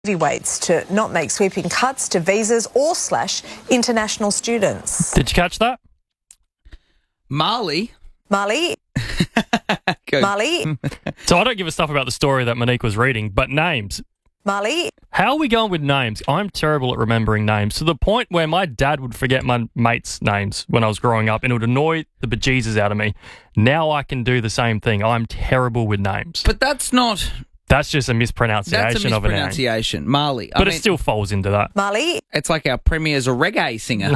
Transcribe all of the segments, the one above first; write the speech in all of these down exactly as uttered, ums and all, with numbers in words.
heavyweights to not make sweeping cuts to visas or slash international students. Did you catch that? Marley. Marley. Marley. So I don't give a stuff about the story that Monique was reading, but names. Marley. How are we going with names? I'm terrible at remembering names to the point where my dad would forget my mates' names when I was growing up and it would annoy the bejesus out of me. Now I can do the same thing. I'm terrible with names. But that's not... That's just a mispronunciation That's a of a name. mispronunciation. Marley. I But mean, it still falls into that. Marley. It's like our premier's a reggae singer.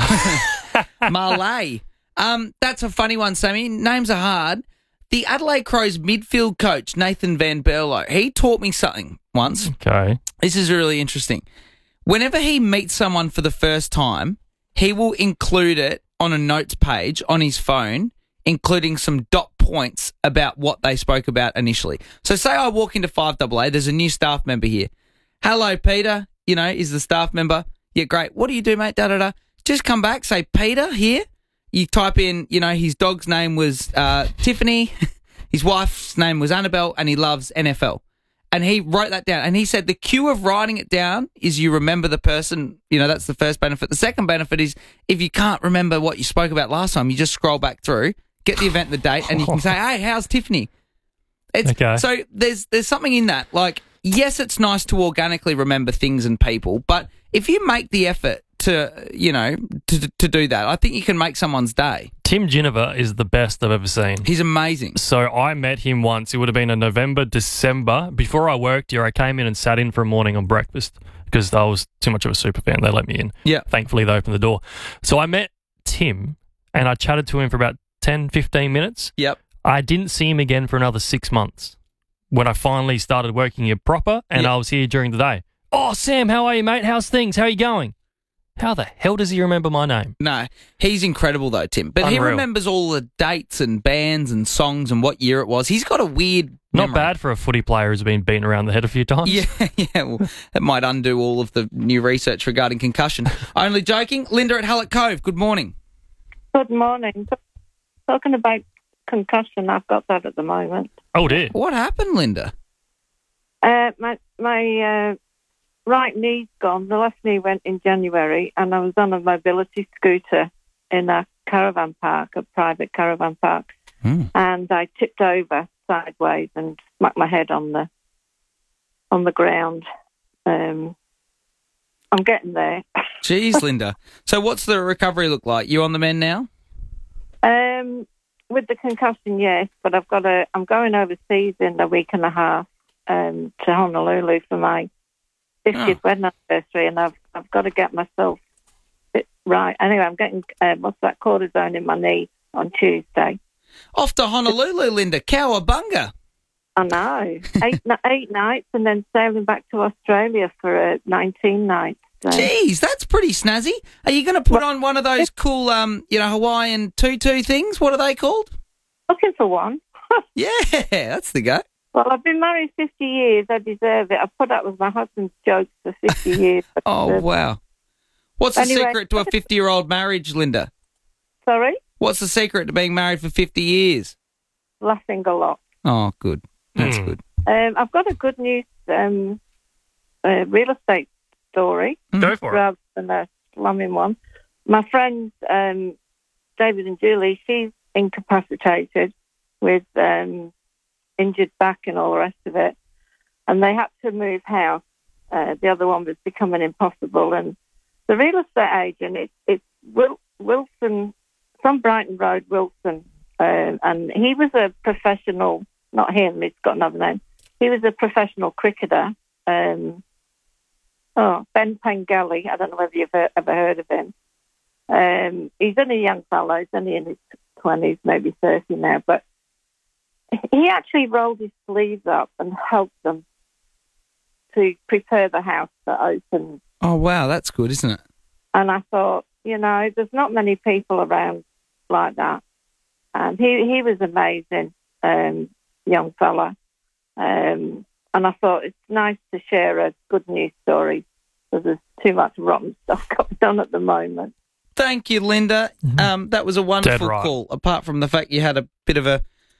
Marley. Um, that's a funny one, Sammy. Names are hard. The Adelaide Crows midfield coach, Nathan Van Berlo, he taught me something once. Okay. This is really interesting. Whenever he meets someone for the first time, he will include it on a notes page on his phone, including some dot points about what they spoke about initially. So say I walk into five A A, there's a new staff member here. Hello, Peter, you know, is the staff member. Yeah, great. What do you do, mate? Da, da, da. Just come back, say, Peter, here. You type in, you know, his dog's name was uh, Tiffany, his wife's name was Annabelle, and he loves N F L. And he wrote that down. And he said the cue of writing it down is you remember the person. You know, that's the first benefit. The second benefit is if you can't remember what you spoke about last time, you just scroll back through, get the event and the date, and you can say, hey, how's Tiffany? It's, Okay. So there's there's something in that. Like, yes, it's nice to organically remember things and people, but if you make the effort to, you know, to to do that, I think you can make someone's day. Tim Ginniver is the best I've ever seen. He's amazing. So I met him once. It would have been in November, December. Before I worked here, I came in and sat in for a morning on breakfast because I was too much of a super fan. They let me in. Yeah. Thankfully, they opened the door. So I met Tim and I chatted to him for about ten, fifteen minutes. Yep. I didn't see him again for another six months when I finally started working here proper and Yep. I was here during the day. Oh, Sam, how are you, mate? How's things? How are you going? How the hell does he remember my name? No, he's incredible though, Tim. But he Unreal. remembers all the dates and bands and songs and what year it was. He's got a weird Not memory. bad for a footy player who's been beaten around the head a few times. Yeah, yeah. Well, it might undo all of the new research regarding concussion. Only joking. Linda at Hallett Cove, good morning. Good morning. Talking about concussion, I've got that at the moment. Oh, dear. What happened, Linda? Uh, my my uh, right knee's gone. The left knee went in January, and I was on a mobility scooter in a caravan park, a private caravan park, Mm. and I tipped over sideways and smacked my head on the on the ground. Um, I'm getting there. Jeez, Linda. So what's the recovery look like? You on the mend now? Um, with the concussion, yes, but I've got a. I'm going overseas in a week and a half um, to Honolulu for my fiftieth Oh. wedding anniversary, and I've I've got to get myself fit right. Anyway, I'm getting uh, what's that cortisone in my knee on Tuesday. Off to Honolulu, Linda. Cowabunga. I know eight n- eight nights, and then sailing back to Australia for uh, nineteen nights. So. Jeez, that's pretty snazzy. Are you going to put on one of those cool, um, you know, Hawaiian tutu things? What are they called? Looking for one. Yeah, that's the go. Well, I've been married fifty years. I deserve it. I put up with my husband's jokes for fifty years. I Oh, deserve it. wow. What's the Anyway. secret to a fifty-year-old marriage, Linda? Sorry, What's the secret to being married for fifty years? laughing a lot. Oh, good. That's Hmm. good. Um, I've got a good news um, uh, real estate story Go for it. rather than a slumming one. My friend um, David and Julie, she's incapacitated with um, injured back and all the rest of it, and they had to move house. Uh, the other one was becoming impossible, and the real estate agent, it's it's Wil- Wilson from Brighton Road, Wilson, um, and he was a professional. Not him, he's got another name. He was a professional cricketer. Um, oh, Ben Pengelly. I don't know whether you've heard, ever heard of him. Um, he's only a young fellow. He's only in his twenties, maybe thirty now. But he actually rolled his sleeves up and helped them to prepare the house that opened. Oh, wow, that's good, isn't it? And I thought, you know, there's not many people around like that. And he, he was amazing. Um, young fella. Um, and I thought it's nice to share a good news story because there's too much rotten stuff going on at the moment. Thank you, Linda. Um, that was a wonderful Dead right. call, apart from the fact you had a bit of a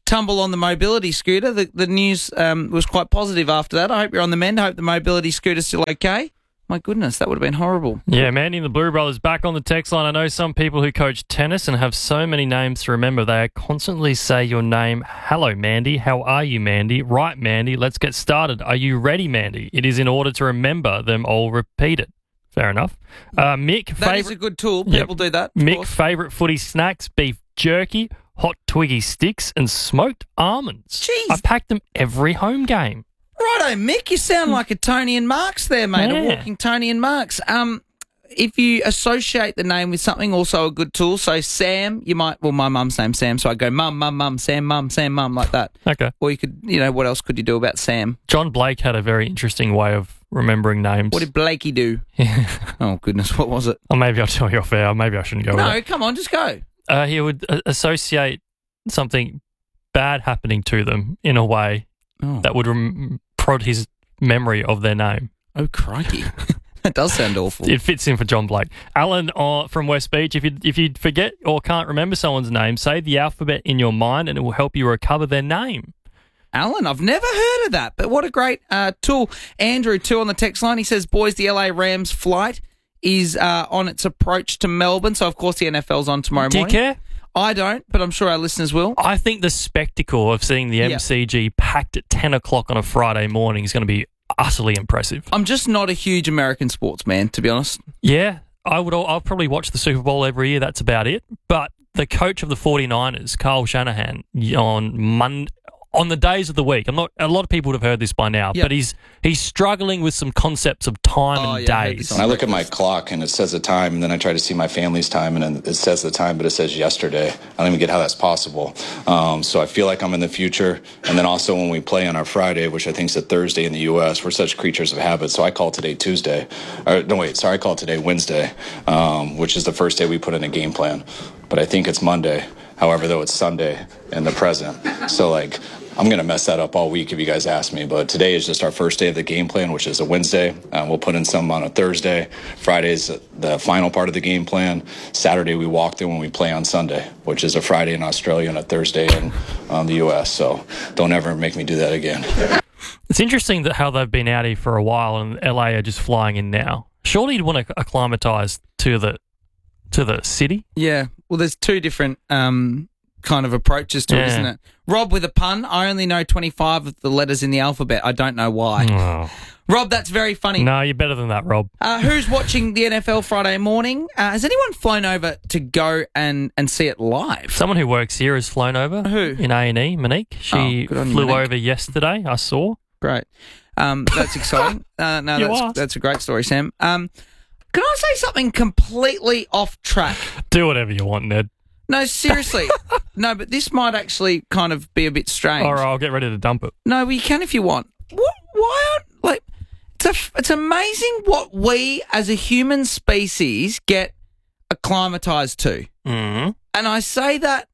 tumble on the mobility scooter. The, the news um, was quite positive after that. I hope you're on the mend. I hope the mobility scooter's still okay. My goodness, that would have been horrible. Yeah, Mandy and the Blue Brothers back on the text line. I know some people who coach tennis and have so many names to remember. They constantly say your name. Hello, Mandy. How are you, Mandy? Right, Mandy. Let's get started. Are you ready, Mandy? It is in order to remember them all. Repeat it. Fair enough. Uh, Mick, That favorite, is a good tool. People Yep. do that. of Mick, course. favourite footy snacks, beef jerky, hot Twiggy sticks, and smoked almonds. Jeez. I packed them every home game. Righto, Mick, you sound like a Tony and Marks there, mate. Yeah. A walking Tony and Marks. Um, if you associate the name with something, also a good tool. So Sam, you might, well, my mum's name's Sam, so I go mum, mum, mum, Sam, mum, Sam, mum, like that. Okay. Or you could, you know, what else could you do about Sam? John Blake had a very interesting way of remembering names. What did Blakey do? Oh, goodness, what was it? Or maybe I'll tell you off air. Maybe I shouldn't go with No, it. come on, just go. Uh, he would uh, associate something bad happening to them in a way Oh, that would rem- prod his memory of their name. oh crikey. That does sound awful. It fits in for John Blake. Alan uh, from West Beach, if you if you forget or can't remember someone's name, say the alphabet in your mind and it will help you recover their name. Alan, I've never heard of that, but what a great uh, tool. Andrew, too, on the text line, he says, boys, the L A Rams flight is uh, on its approach to Melbourne, so of course the N F L's on tomorrow Do you morning. care? I don't, but I'm sure our listeners will. I think the spectacle of seeing the Yeah. M C G packed at ten o'clock on a Friday morning is going to be utterly impressive. I'm just not a huge American sports man, to be honest. Yeah, I would. I'll probably watch the Super Bowl every year. That's about it. But the coach of the forty-niners, Carl Shanahan, on Mon- on the days of the week, I'm not. A lot of people would have heard this by now, Yeah. but he's he's struggling with some concepts of time Oh, and yeah, I heard days. this When I look at my clock and it says the time, and then I try to see my family's time, and then it says the time, but it says yesterday. I don't even get how that's possible. Um, so I feel like I'm in the future. And then also when we play on our Friday, which I think is a Thursday in the U S, we're such creatures of habit. So I call today Tuesday. Or, no, wait, sorry, I call today Wednesday, um, which is the first day we put in a game plan. But I think it's Monday. However, though, it's Sunday in the present. So, like, I'm going to mess that up all week if you guys ask me. But today is just our first day of the game plan, which is a Wednesday. Uh, we'll put in some on a Thursday. Friday's the final part of the game plan. Saturday, we walk through when we play on Sunday, which is a Friday in Australia and a Thursday in um, the U S. So don't ever make me do that again. It's interesting that how they've been out here for a while and L A are just flying in now. Surely you'd want to acclimatise to the to the city. Yeah, well, there's two different um, kind of approaches to it, Yeah. isn't it? Rob, with a pun, I only know twenty-five of the letters in the alphabet. I don't know why. Oh. Rob, that's very funny. No, you're better than that, Rob. Uh, who's watching the N F L Friday morning? Uh, has anyone flown over to go and, and see it live? Someone who works here has flown over. Who? In A and E, Monique. She Oh, good on you, flew Monique. over yesterday, I saw. Great. Um, that's exciting. Uh, no, You that's, asked. that's a great story, Sam. Um, can I say something completely off track? Do whatever you want, Ned. No, seriously. No, but this might actually kind of be a bit strange. All right, I'll get ready to dump it. No, well, you can if you want. What? Why aren't, like, it's, a, it's amazing what we as a human species get acclimatized to. Mm-hmm. And I say that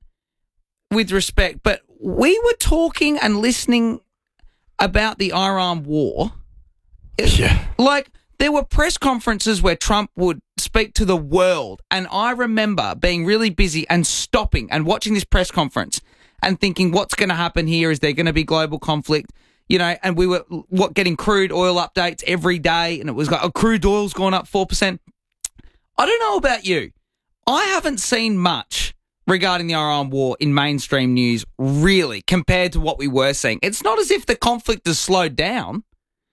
with respect, but we were talking and listening about the Iran war. Yeah. Like, there were press conferences where Trump would speak to the world, and I remember being really busy and stopping and watching this press conference and thinking, what's going to happen here? Is there going to be global conflict? You know, and we were what getting crude oil updates every day, and it was like, oh, crude oil's gone up four percent. I don't know about you. I haven't seen much regarding the Iran war in mainstream news, really, compared to what we were seeing. It's not as if the conflict has slowed down.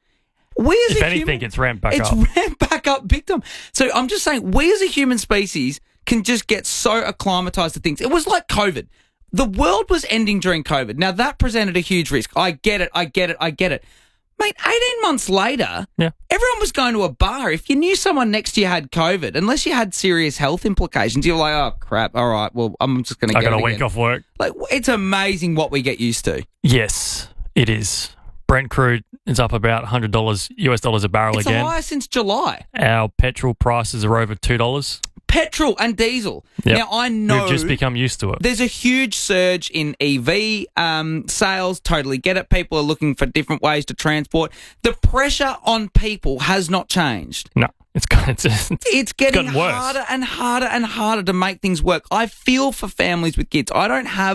We as If a anything, human, it's ramped back it's up. ramped back up big time. So I'm just saying, we as a human species can just get so acclimatized to things. It was like COVID. The world was ending during COVID. Now, that presented a huge risk. I get it, I get it, I get it. Mate, eighteen months later, Yeah. everyone was going to a bar. If you knew someone next to you had COVID, unless you had serious health implications, you're like, oh, crap, all right, well, I'm just going to I get got it a week again. off work. Like, it's amazing what we get used to. Yes, it is. Brent crude is up about one hundred dollars U S dollars a barrel It's again. the highest since July. Our petrol prices are over two dollars. Petrol and diesel. Yep. Now, I know We've just become used to it. there's a huge surge in E V um, sales. Totally get it. People are looking for different ways to transport. The pressure on people has not changed. No, it's it's, it's It's getting gotten worse. harder and harder and harder to make things work. I feel for families with kids. I don't have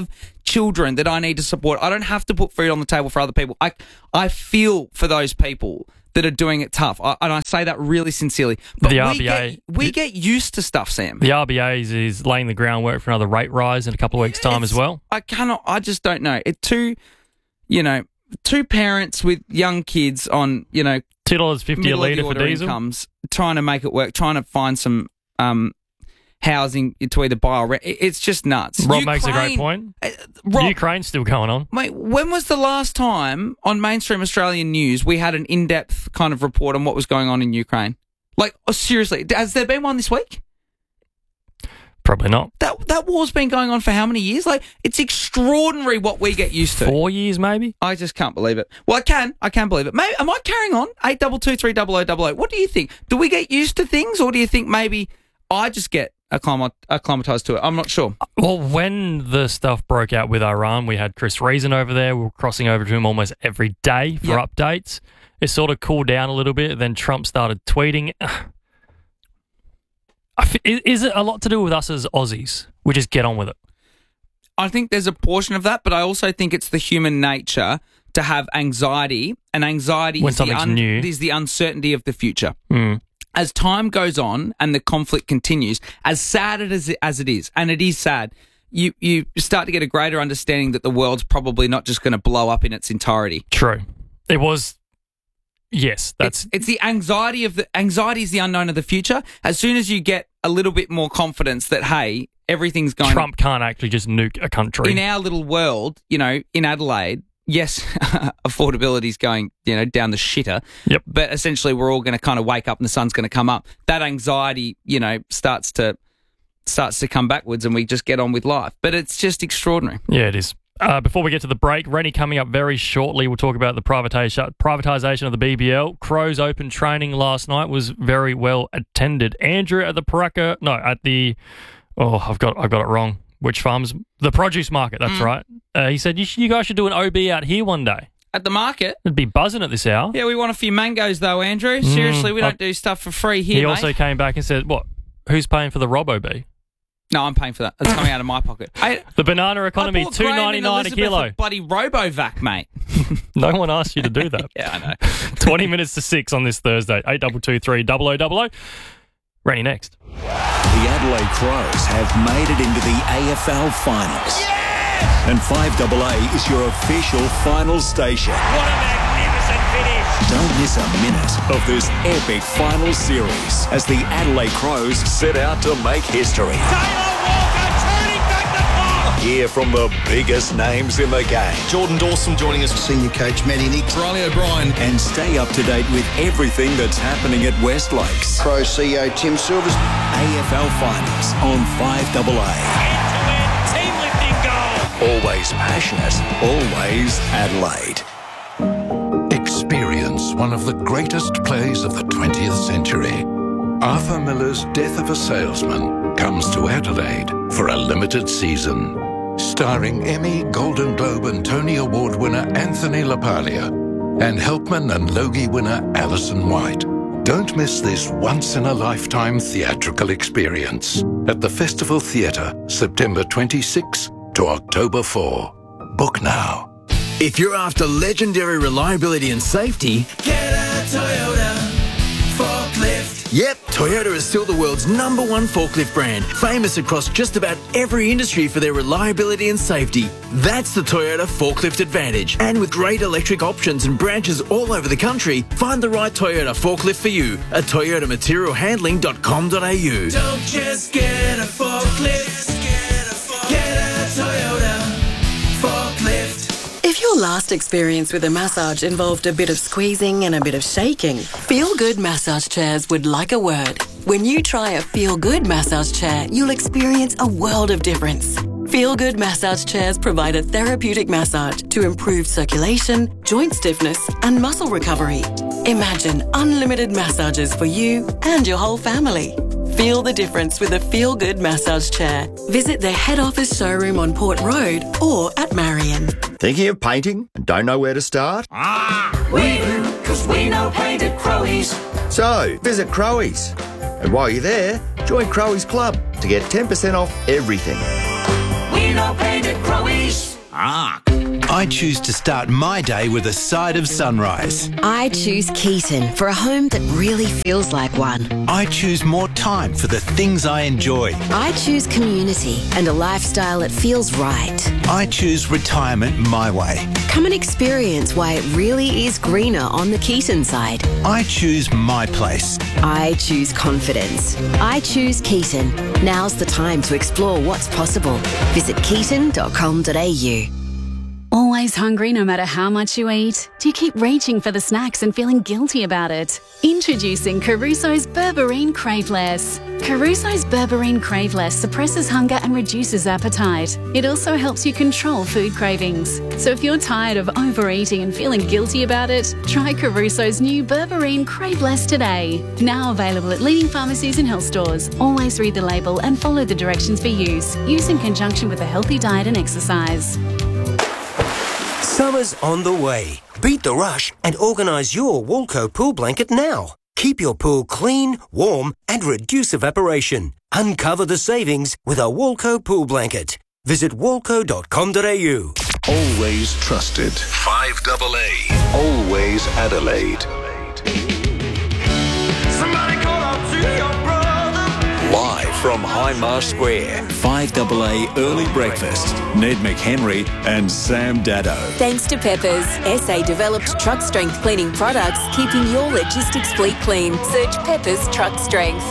children that I need to support. I don't have to put food on the table for other people. I I feel for those people that are doing it tough. I, and I say that really sincerely. But The we R B A Get, we get used to stuff, Sam. The R B A is, is laying the groundwork for another rate rise in a couple of weeks' time It's- as well. I cannot, I just don't know. It two, you know, two parents with young kids on, you know, two dollars fifty a middle of the litre for order diesel. incomes, trying to make it work, trying to find some um, housing to either buy or rent. It- It's just nuts. Rob makes a great Ukraine- point. Uh, Rob, Ukraine's still going on. mate, when was the last time on mainstream Australian news we had an in-depth kind of report on what was going on in Ukraine? Like, oh, seriously, has there been one this week? Probably not. That that war's been going on for how many years? Like, it's extraordinary what we get used to. Four years, maybe? I just can't believe it. Well, I can. I can believe it. Maybe, am I carrying on? eight two two three double oh double oh. What do you think? Do we get used to things, or do you think maybe I just get acclimat- acclimatized to it? I'm not sure. Well, when the stuff broke out with Iran, we had Chris Reason over there. We were crossing over to him almost every day for Yep. updates. It sort of cooled down a little bit. Then Trump started tweeting. I f- is it a lot to do with us as Aussies? We just get on with it. I think there's a portion of that, but I also think it's the human nature to have anxiety, and anxiety When is, the something's new. is the uncertainty of the future. Mm. As time goes on and the conflict continues, as sad it is, as it is, and it is sad, you, you start to get a greater understanding that the world's probably not just going to blow up in its entirety. True. It was. Yes, that's It's, it's the anxiety of the anxiety is the unknown of the future. As soon as you get a little bit more confidence that, hey, everything's going Trump can't actually just nuke a country. in our little world, you know, in Adelaide, yes, affordability's going, you know, down the shitter. Yep. But essentially we're all going to kind of wake up and the sun's going to come up. That anxiety, you know, starts to starts to come backwards and we just get on with life. But it's just extraordinary. Yeah, it is. Uh, before we get to the break, Rennie coming up very shortly. We'll talk about the privatisation privatisation of the B B L. Crows Open training last night was very well attended. Andrew at the Paraka, no, at the, oh, I've got I've got it wrong. Which farms? The produce market, that's Mm. right. Uh, he said, you, sh- you guys should do an O B out here one day. At the market. It'd be buzzing at this hour. Yeah, we want a few mangoes though, Andrew. Seriously, we I- don't do stuff for free here, he mate. also came back and said, what, who's paying for the Robo B? No, I'm paying for that. It's coming out of my pocket. I, The banana economy, I bought two Graham ninety and nine a Elizabeth kilo. Bloody Robovac, mate. No one asked you to do that. Yeah, I know. twenty minutes to six on this Thursday. eight two two three double oh double oh. Rennie next. The Adelaide Crows have made it into the A F L finals. Yes! And five A A is your official finals station. What a magnificent finish! Don't miss a minute of this epic finals series as the Adelaide Crows set out to make history. Taylor Walker turning back the clock! Hear from the biggest names in the game. Jordan Dawson joining us, senior coach Matty Nick, Riley O'Brien, And stay up to date with everything that's happening at West Lakes. Pro C E O Tim Silvers. A F L finals on five A A. End-to-end team lifting goal! Always passionate, always Adelaide. Experience one of the greatest plays of the twentieth century. Arthur Miller's Death of a Salesman comes to Adelaide for a limited season. Starring Emmy, Golden Globe and Tony Award winner Anthony LaPaglia and Helpman and Logie winner Alison White. Don't miss this once-in-a-lifetime theatrical experience at the Festival Theatre, September twenty-sixth to October fourth. Book now. If you're after legendary reliability and safety, Get a Toyota forklift! yep, Toyota is still the world's number one forklift brand, famous across just about every industry for their reliability and safety. That's the Toyota Forklift Advantage. And with great electric options and branches all over the country, find the right Toyota forklift for you at toyota material handling dot com dot a u. Don't just get a forklift, get a, forklift. Get a Toyota forklift. If your last experience with a massage involved a bit of squeezing and a bit of shaking, Feel Good Massage Chairs would like a word. When you try a Feel Good massage chair, you'll experience a world of difference. Feel Good Massage Chairs provide a therapeutic massage to improve circulation, joint stiffness, and muscle recovery. Imagine unlimited massages for you and your whole family. Feel the difference with a Feel Good massage chair. Visit their head office showroom on Port Road or at Marion. Thinking of painting and don't know where to start? We do, cause we know paint at Crowies. So, visit Crowies. And while you're there, join Crowies Club to get ten percent off everything. We know paint at Crowies. Arc. I choose to start my day with a side of sunrise. I choose Keaton for a home that really feels like one. I choose more time for the things I enjoy. I choose community and a lifestyle that feels right. I choose retirement my way. Come and experience why it really is greener on the Keaton side. I choose my place. I choose confidence. I choose Keaton. Now's the time to explore what's possible. Visit keaton dot com dot a u. Always hungry no matter how much you eat? Do you keep reaching for the snacks and feeling guilty about it? Introducing Caruso's Berberine Craveless. Caruso's Berberine Craveless suppresses hunger and reduces appetite. It also helps you control food cravings. So if you're tired of overeating and feeling guilty about it, try Caruso's new Berberine Craveless today. Now available at leading pharmacies and health stores. Always read the label and follow the directions for use. Use in conjunction with a healthy diet and exercise. Summer's on the way. Beat the rush and organise your Walco pool blanket now. Keep your pool clean, warm and reduce evaporation. Uncover the savings with a Walco pool blanket. Visit walco dot com dot a u. Always trusted. five double A. Always Adelaide. Somebody call out to your brother. Live from Hindmarsh Square. five double A Early Breakfast. Ned McHenry and Sam Daddo. Thanks to Peppers, S A-developed truck strength cleaning products, keeping your logistics fleet clean. Search Peppers Truck Strength.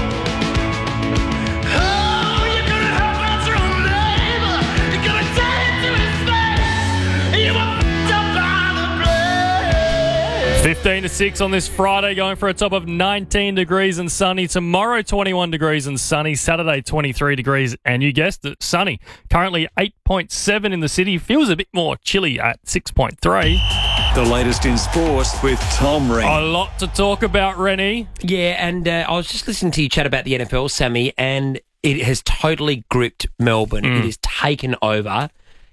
fifteen to six on this Friday, going for a top of nineteen degrees and sunny. Tomorrow, twenty-one degrees and sunny. Saturday, twenty-three degrees, and you guessed it, sunny. Currently eight point seven in the city. Feels a bit more chilly at six point three. The latest in sports with Tom Ring. A lot to talk about, Rennie. Yeah, and uh, I was just listening to you chat about the N F L, Sammy, and it has totally gripped Melbourne. Mm. It has taken over,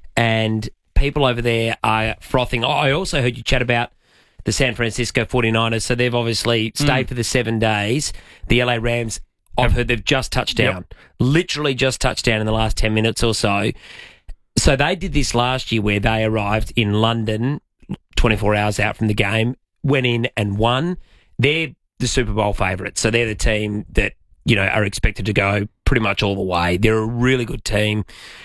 and people over there are frothing. I also heard you chat about the San Francisco forty-niners, so they've obviously stayed mm. for the seven days. The L A Rams, I've heard they've just touched down. Yep. Literally just touched down in the last ten minutes or so. So they did this last year where they arrived in London twenty-four hours out from the game, went in and won. They're the Super Bowl favourites, so they're the team that, you know, are expected to go pretty much all the way. They're a really good team.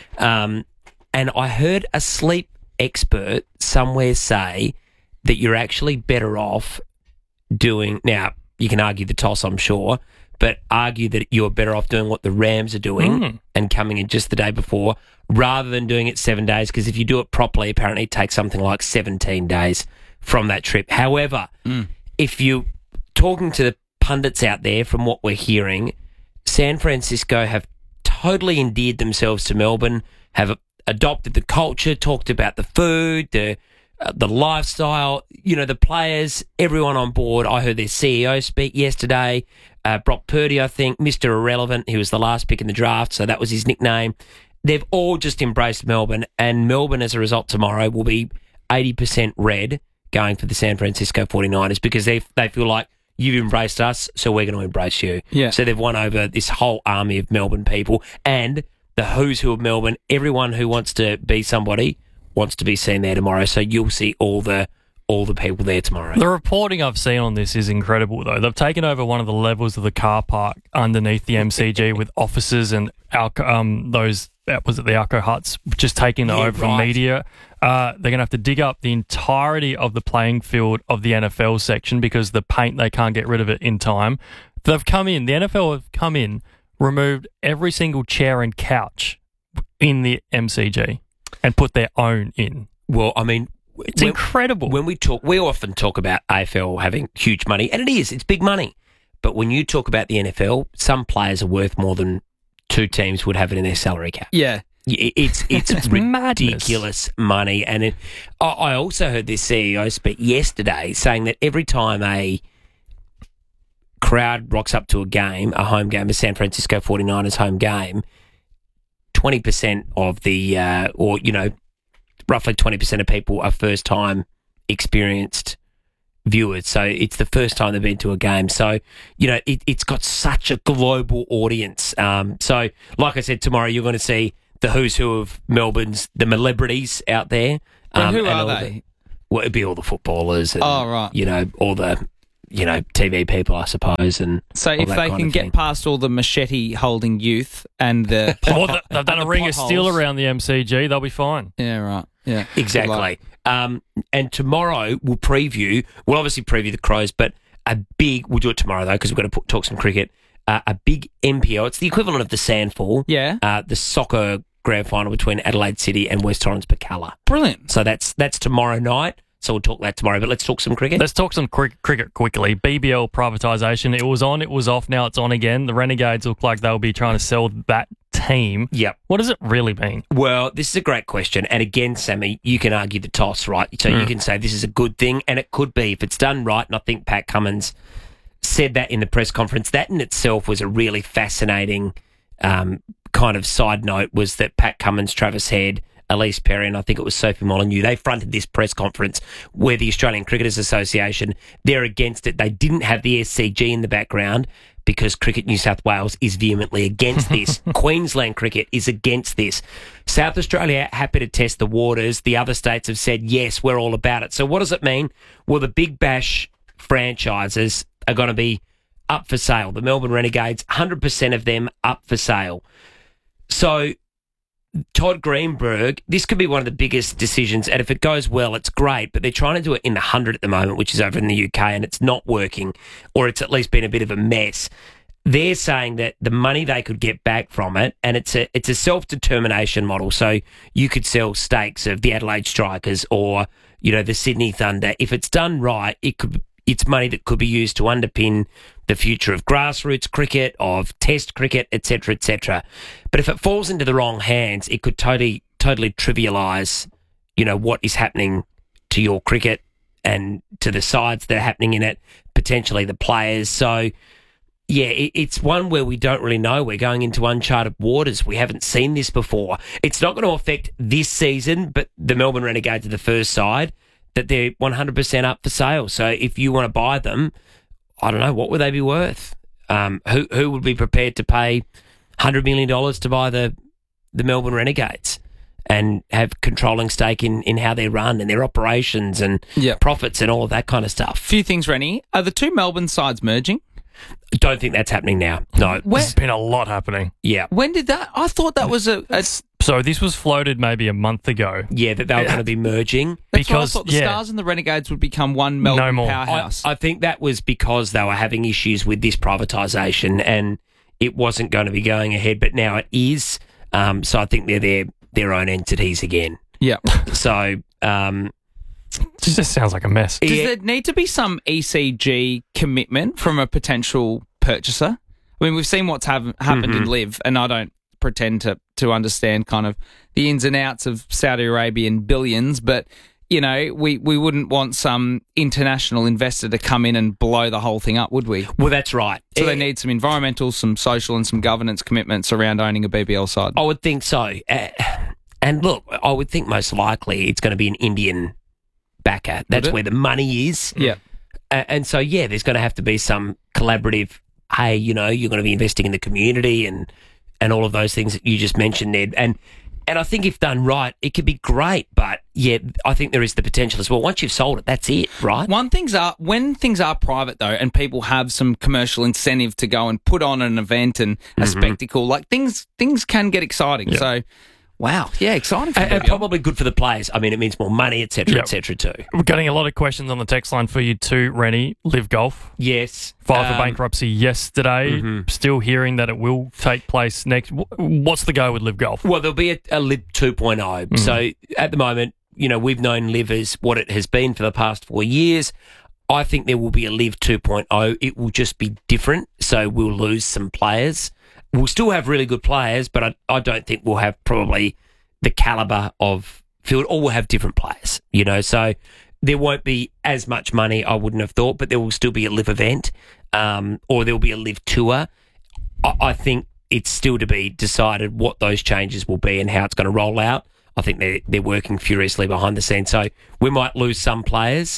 Um, and I heard a sleep expert somewhere say that you're actually better off doing, now you can argue the toss, I'm sure, but argue that you're better off doing what the Rams are doing mm. and coming in just the day before rather than doing it seven days, because if you do it properly, apparently it takes something like seventeen days from that trip. However, mm. if you're talking to the pundits out there, from what we're hearing, San Francisco have totally endeared themselves to Melbourne, have adopted the culture, talked about the food, the Uh, the lifestyle, you know, the players, everyone on board. I heard their C E O speak yesterday. Uh, Brock Purdy, I think, Mister Irrelevant. He was the last pick in the draft, so that was his nickname. They've all just embraced Melbourne, and Melbourne, as a result, tomorrow will be eighty percent red going for the San Francisco forty-niners because they they feel like you've embraced us, so we're going to embrace you. Yeah. So they've won over this whole army of Melbourne people, and the who's who of Melbourne, everyone who wants to be somebody wants to be seen there tomorrow, so you'll see all the all the people there tomorrow. The reporting I've seen on this is incredible, though. They've taken over one of the levels of the car park underneath the M C G with offices and Alco, um, those, was it the Alco Huts, just taking yeah, over from media. Uh, they're going to have to dig up the entirety of the playing field of the N F L section because the paint, they can't get rid of it in time. They've come in, the N F L have come in, removed every single chair and couch in the M C G. And put their own in. Well, I mean, it's when, incredible. When we talk, we often talk about A F L having huge money, and it is, it's big money. But when you talk about the N F L, some players are worth more than two teams would have it in their salary cap. Yeah. It's it's, it's ridiculous money. And it, I also heard this C E O speak yesterday saying that every time a crowd rocks up to a game, a home game, a San Francisco forty-niners home game, twenty percent of the, uh, or, you know, roughly twenty percent of people are first-time experienced viewers. So it's the first time they've been to a game. So, you know, it, it's got such a global audience. Um, so, like I said, tomorrow you're going to see the who's who of Melbourne's, the celebrities out there. Well, who and are all they? The, well, it'd be all the footballers. And, Oh, right. You know, all the, you know, T V people, I suppose. And So all if that they kind can of get thing. past all the machete-holding youth and the... pot- Well, they've done and a the ring of steel potholes- around the M C G. They'll be fine. Yeah, right. Yeah, Good Exactly. luck. Um, and tomorrow we'll preview, we'll obviously preview the Crows, but a big, we'll do it tomorrow though, because we've got to put, talk some cricket. Uh, a big M P O, it's the equivalent of the Sandfall. Yeah. Uh, the soccer grand final between Adelaide City and West Torrens Pacala. Brilliant. So that's that's tomorrow night. So we'll talk that tomorrow, but let's talk some cricket. Let's talk some cric- cricket quickly. B B L privatisation. It was on, it was off, now it's on again. The Renegades look like they'll be trying to sell that team. Yep. What does it really mean? Well, this is a great question. And again, Sammy, you can argue the toss, right? So you Mm. can say this is a good thing, and it could be if it's done right. And I think Pat Cummins said that in the press conference. That in itself was a really fascinating um, kind of side note, was that Pat Cummins, Travis Head, Elise Perry, and I think it was Sophie Molyneux, they fronted this press conference where the Australian Cricketers Association, they're against it. They didn't have the S C G in the background because Cricket New South Wales is vehemently against this. Queensland Cricket is against this. South Australia, happy to test the waters. The other states have said, yes, we're all about it. So what does it mean? Well, the Big Bash franchises are going to be up for sale. The Melbourne Renegades, one hundred percent of them up for sale. So Todd Greenberg, this could be one of the biggest decisions, and if it goes well, it's great, but they're trying to do it in the one hundred at the moment, which is over in the U K, and it's not working, or it's at least been a bit of a mess. They're saying that the money they could get back from it, and it's a it's a self-determination model, so you could sell stakes of the Adelaide Strikers or, you know, the Sydney Thunder. If it's done right, it could it's money that could be used to underpin the future of grassroots cricket, of test cricket, et cetera, et cetera. But if it falls into the wrong hands, it could totally, totally trivialise, you know, what is happening to your cricket and to the sides that are happening in it, potentially the players. So, yeah, it, it's one where we don't really know. We're going into uncharted waters. We haven't seen this before. It's not going to affect this season, but the Melbourne Renegades are the first side that they're one hundred percent up for sale. So if you want to buy them, I don't know, what would they be worth? Um, who who would be prepared to pay one hundred million dollars to buy the the Melbourne Renegades and have controlling stake in, in how they run and their operations and Yep. profits and all of that kind of stuff? Few things, Rennie. Are the two Melbourne sides merging? Don't think that's happening now. No. There's been a lot happening. Yeah. When did that? I thought that was a. a So this was floated maybe a month ago. Yeah, that they were going to be merging. that's why I Because, thought the yeah. Stars and the Renegades would become one Melbourne more. powerhouse. I, I think that was because they were having issues with this privatisation and it wasn't going to be going ahead, but now it is. Um, so I think they're their, their own entities again. yeah. So, um, It just sounds like a mess. Does Yeah. there need to be some E C G commitment from a potential purchaser? I mean, we've seen what's have, happened in Mhm. Live, and I don't pretend to, to understand kind of the ins and outs of Saudi Arabian billions, but, you know, we, we wouldn't want some international investor to come in and blow the whole thing up, would we? well, that's right. So Eh, they need some environmental, some social, and some governance commitments around owning a B B L side. I would think so. Uh, and look, I would think most likely it's going to be an Indian backer. That's it? where the money is. Yeah. Uh, and so, yeah, there's going to have to be some collaborative, hey, you know, you're going to be investing in the community and and all of those things that you just mentioned, Ned. And and I think if done right, it could be great. But, yeah, I think there is the potential as well. Once you've sold it, that's it, right? One things are when things are private though, and people have some commercial incentive to go and put on an event and a Mhm. spectacle, like things things can get exciting. Yeah. So, wow, yeah, exciting. For And, and B B L. probably good for the players. I mean, it means more money, et cetera, Yep. et cetera, too. We're getting a lot of questions on the text line for you too, Rennie. Live Golf. Yes. Filed for Um, bankruptcy yesterday. mhm. Still hearing that it will take place next. wh- What's the go with Live Golf? Well, there'll be a, a Liv two point oh. Mhm. So at the moment, you know, we've known Liv as what it has been for the past four years. I think there will be a Liv two point oh. It will just be different. So we'll lose some players. We'll still have really good players, but I, I don't think we'll have probably the caliber of field, or we'll have different players, you know. So there won't be as much money, I wouldn't have thought, but there will still be a Liv event, um, or there will be a Liv tour. I, I think it's still to be decided what those changes will be and how it's going to roll out. I think they're, they're working furiously behind the scenes. So we might lose some players.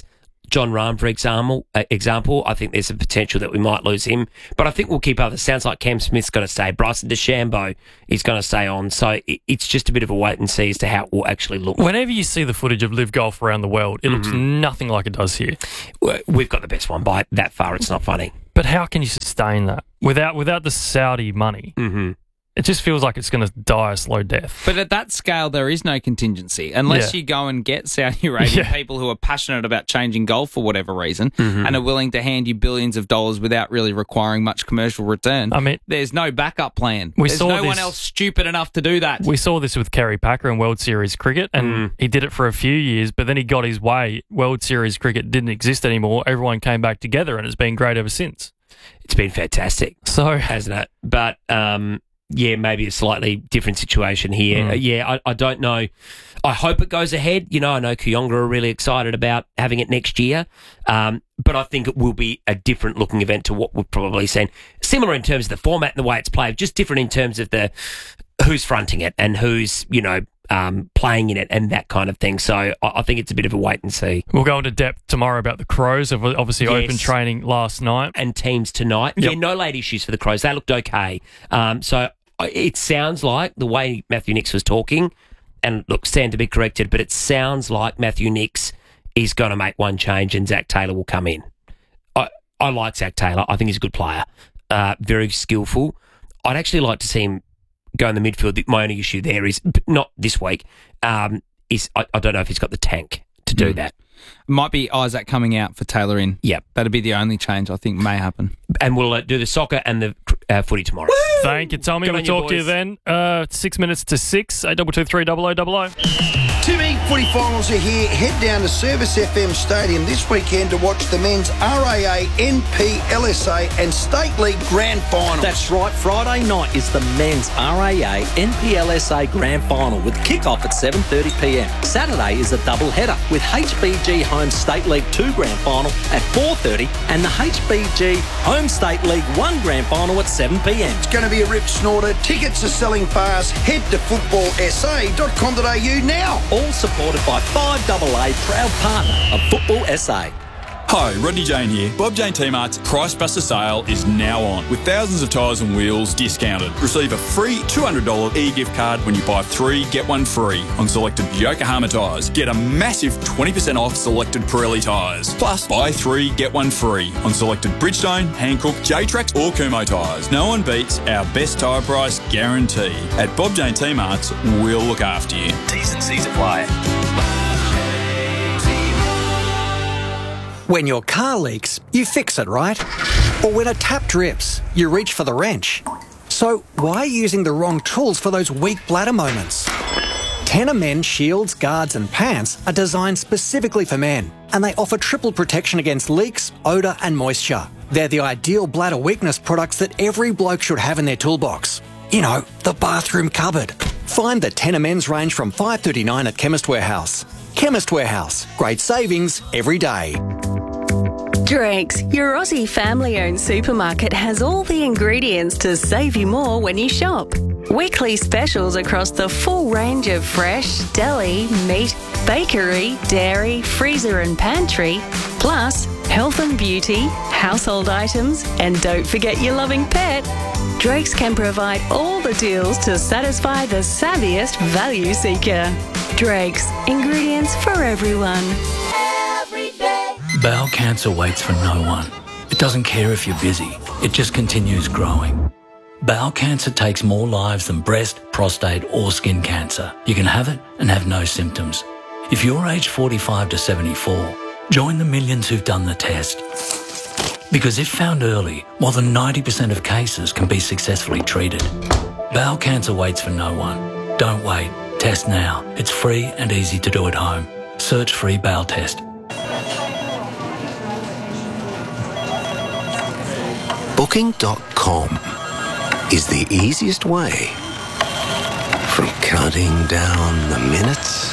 John Rahm, for example, uh, example, I think there's a potential that we might lose him. But I think we'll keep others. Sounds like Cam Smith's going to stay. Bryson DeChambeau is going to stay on. So it, it's just a bit of a wait and see as to how it will actually look. Whenever you see the footage of live golf around the world, it mm-hmm. looks nothing like it does here. We've got the best one by that far. It's not funny. But how can you sustain that without without the Saudi money? Mm-hmm. It just feels like it's going to die a slow death. But at that scale, there is no contingency. Unless Yeah. you go and get Saudi Arabian Yeah. people who are passionate about changing golf for whatever reason Mhm. and are willing to hand you billions of dollars without really requiring much commercial return. I mean, there's no backup plan. We There's saw no this- one else stupid enough to do that. We saw this with Kerry Packer in World Series cricket, and Mm. he did it for a few years, but then he got his way. World Series cricket didn't exist anymore. Everyone came back together, and it's been great ever since. It's been fantastic. So, hasn't it? But, um, yeah, maybe a slightly different situation here. Mm. Uh, yeah, I, I don't know. I hope it goes ahead. You know, I know Kooyonga are really excited about having it next year, um, but I think it will be a different looking event to what we've probably seen. Similar in terms of the format and the way it's played, just different in terms of the who's fronting it and who's, you know, um, playing in it and that kind of thing. So I, I think it's a bit of a wait and see. We'll go into depth tomorrow about the Crows. Have obviously Yes. open training last night. And teams tonight. Yep. Yeah, no late issues for the Crows. They looked okay. Um, so it sounds like the way Matthew Nicks was talking, and look, stand to be corrected, but it sounds like Matthew Nicks is going to make one change and Zach Taylor will come in. I, I like Zach Taylor. I think he's a good player, uh, very skillful. I'd actually like to see him go in the midfield. My only issue there is, not this week, um, is I, I don't know if he's got the tank to do Mm. that. Might be Isaac coming out for Taylor in. Yep. That'd be the only change I think may happen. And we'll uh, do the soccer and the uh, footy tomorrow. Thank you, Tommy. Good We'll on you, talk to you boys. then. Uh, six minutes to six, eight double two three double o double o. Two big footy finals are here. Head down to Service F M Stadium this weekend to watch the men's R A A, N P L S A and State League Grand Finals. That's right, Friday night is the men's R A A N P L S A Grand Final with kick-off at seven thirty p m. Saturday is a double header with H B G Home State League two Grand Final at four thirty and the H B G Home State League one Grand Final at seven p m. It's going to be a rip snorter. Tickets are selling fast. Head to football s a dot com dot a u now. All supported by five A A, proud partner of Football S A. Hi, Rodney Jane here. Bob Jane T-Mart's Price Buster sale is now on with thousands of tyres and wheels discounted. Receive a free two hundred dollars e-gift card when you buy three, get one free on selected Yokohama tyres. Get a massive twenty percent off selected Pirelli tyres. Plus, buy three, get one free on selected Bridgestone, Hankook, J-Trax or Kumo tyres. No one beats our best tyre price guarantee. At Bob Jane T-Mart's, we'll look after you. T's and C's apply. When your car leaks, you fix it, right? Or when a tap drips, you reach for the wrench. So why using the wrong tools for those weak bladder moments? Tenor Men shields, guards and pants are designed specifically for men, and they offer triple protection against leaks, odour and moisture. They're the ideal bladder weakness products that every bloke should have in their toolbox. You know, the bathroom cupboard. Find the Tenor Men's range from five dollars thirty-nine at Chemist Warehouse. Chemist Warehouse. Great savings every day. Drake's, your Aussie family-owned supermarket, has all the ingredients to save you more when you shop. Weekly specials across the full range of fresh, deli, meat, bakery, dairy, freezer and pantry, plus health and beauty, household items, and don't forget your loving pet. Drake's can provide all the deals to satisfy the savviest value seeker. Drake's, ingredients for everyone. Bowel cancer waits for no one. It doesn't care if you're busy. It just continues growing. Bowel cancer takes more lives than breast, prostate or skin cancer. You can have it and have no symptoms. If you're aged forty-five to seventy-four, join the millions who've done the test. Because if found early, more than ninety percent of cases can be successfully treated. Bowel cancer waits for no one. Don't wait. Test now. It's free and easy to do at home. Search free bowel test. Booking dot com is the easiest way from counting down the minutes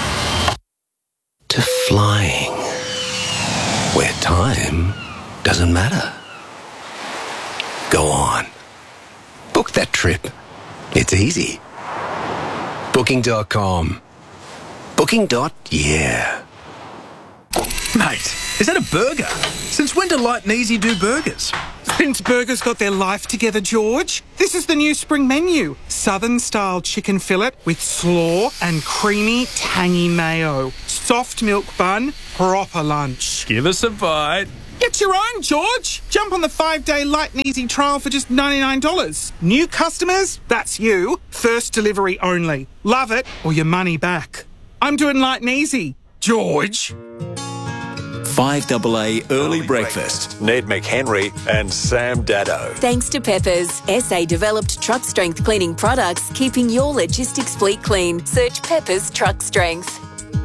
to flying where time doesn't matter. Go on. Book that trip. It's easy. Booking dot com. Booking. Yeah. Mate, Is that a burger? Since when do Light and Easy do burgers? Since burgers got their life together, George. This is the new spring menu. Southern-style chicken fillet with slaw and creamy, tangy mayo. Soft milk bun, proper lunch. Give us a bite. Get your own, George. Jump on the five-day Light and Easy trial for just ninety-nine dollars. New customers? That's you. First delivery only. Love it or your money back. I'm doing Light and Easy. George. five A A Early Breakfast. Ned McHenry and Sam Daddo. Thanks to Peppers, S A developed truck strength cleaning products, keeping your logistics fleet clean. Search Peppers Truck Strength.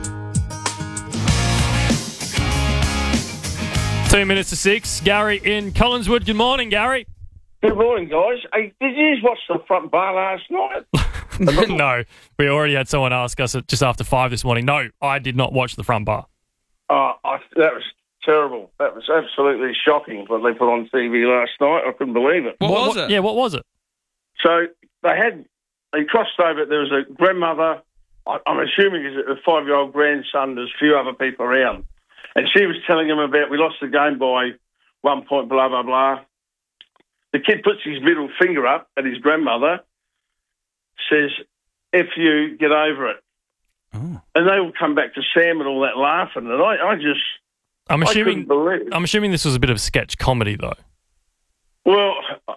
Two minutes to six. Gary in Collinswood. Good morning, Gary. Good morning, guys. Hey, did you just watch the front bar last night? No, we already had someone ask us just after five this morning. No, I did not watch the front bar. Oh, I, that was terrible. That was absolutely shocking what they put on T V last night. I couldn't believe it. What, what was it? Yeah, what was it? So they had, they crossed over, there was a grandmother, I, I'm assuming it's a five-year-old grandson, there's a few other people around. And she was telling him about, we lost the game by one point, blah, blah, blah. The kid puts his middle finger up at his grandmother, says, F you, get over it. Oh. And they all come back to Sam and all that laughing. And I, I just, I'm I assuming, couldn't believe it. I'm assuming this was a bit of sketch comedy, though. Well,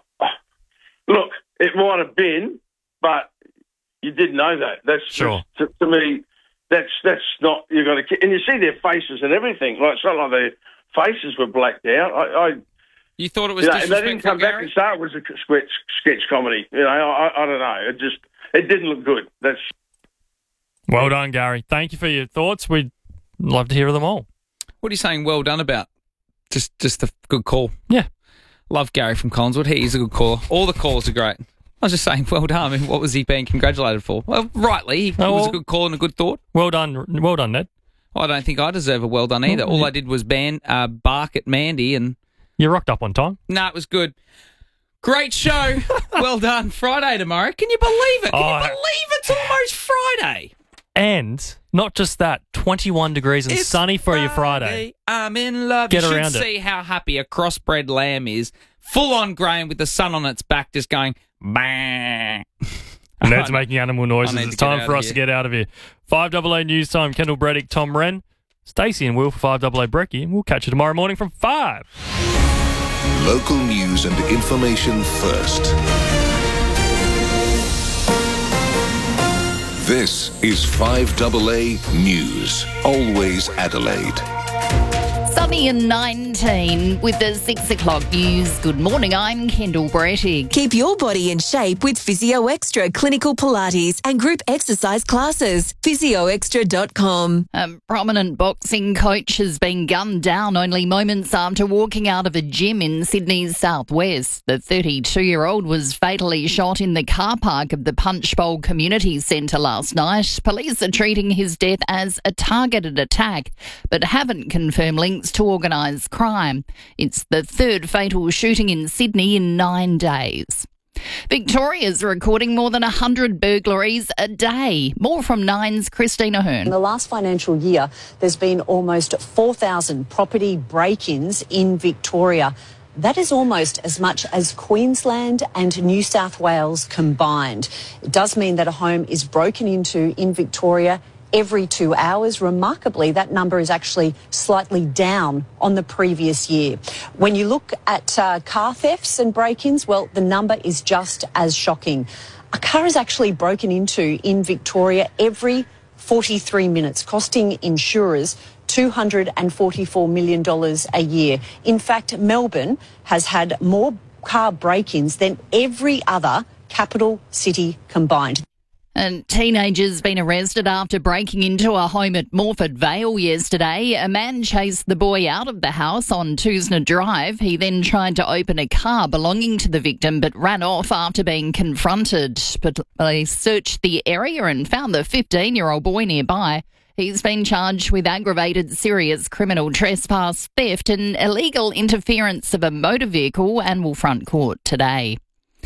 look, it might have been, but you did know that. That's sure. Just, to, to me, that's that's not, you've got to, and you see their faces and everything. Like, it's not like their faces were blacked out. I, I You thought it was you know, and they disrespectful, didn't come back Gary? and say it was a sketch, sketch comedy. You know, I, I don't know. It just, it didn't look good. That's. Well done, Gary. Thank you for your thoughts. We'd love to hear them all. What are you saying well done about? Just just a good call. Yeah. Love Gary from Collinswood. He is a good caller. All the calls are great. I was just saying, well done. I mean, what was he being congratulated for? Well, rightly. He Oh, was well- a good call and a good thought. Well done. Well done, Ned. I don't think I deserve a well done either. All I did was ban, uh, bark at Mandy and... You rocked up on time. No, it was good. Great show. Well done. Friday tomorrow. Can you believe it? Can Oh, you believe it's almost Friday? And not just that, twenty-one degrees and It's sunny for your Friday. I'm in love. Get you around should it. see how happy a crossbred lamb is. Full on grain with the sun on its back just going bang. Ned's making animal noises. I need It's to get time out for of us to here. get out of here. five A A News Time, Kendall Breddick, Tom Wren, Stacey and Will for five A A Brekkie, and we'll catch you tomorrow morning from five. Local news and information first. This is five A A News. Always Adelaide. Sunny and nineteen with the six o'clock news. Good morning, I'm Kendall Brettig. Keep your body in shape with Physio Extra clinical Pilates and group exercise classes. physio extra dot com. A prominent boxing coach has been gunned down only moments after walking out of a gym in Sydney's southwest. The thirty-two-year-old was fatally shot in the car park of the Punchbowl Community Centre last night. Police are treating his death as a targeted attack, but haven't confirmed links to organised crime. It's the third fatal shooting in Sydney in nine days. Victoria's recording more than one hundred burglaries a day. More from Nine's Christina Hearn. In the last financial year, there's been almost four thousand property break-ins in Victoria. That is almost as much as Queensland and New South Wales combined. It does mean that a home is broken into in Victoria every two hours. Remarkably, that number is actually slightly down on the previous year. When you look at uh, car thefts and break-ins, well, the number is just as shocking. A car is actually broken into in Victoria every forty-three minutes, costing insurers two hundred forty-four million dollars a year. In fact, Melbourne has had more car break-ins than every other capital city combined. A teenager's been arrested after breaking into a home at Morford Vale yesterday. A man chased the boy out of the house on Toosna Drive. He then tried to open a car belonging to the victim but ran off after being confronted. But they searched the area and found the fifteen-year-old boy nearby. He's been charged with aggravated serious criminal trespass, theft and illegal interference of a motor vehicle and will front court today.